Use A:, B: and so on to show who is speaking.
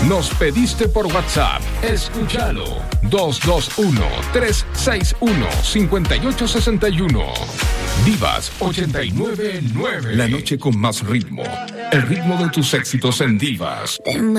A: Nos pediste por WhatsApp. Escúchalo. 221-361-5861. Divas 899. La noche con más ritmo. El ritmo de tus éxitos en Divas.